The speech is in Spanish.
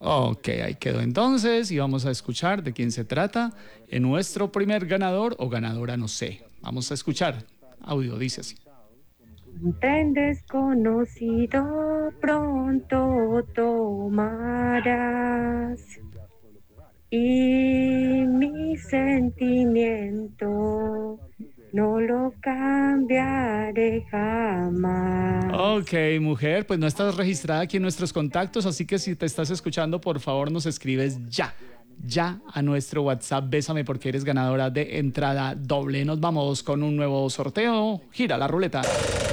Ok, ahí quedó entonces y vamos a escuchar de quién se trata. En nuestro primer ganador o ganadora, no sé. Vamos a escuchar. Audio dice así. Un tren desconocido pronto tomarás y mi sentimiento no lo cambiaré jamás. Ok, mujer, pues no estás registrada aquí en nuestros contactos, así que si te estás escuchando, por favor nos escribes ya a nuestro WhatsApp. Bésame porque eres ganadora de entrada doble. Nos vamos con un nuevo sorteo. Gira la ruleta.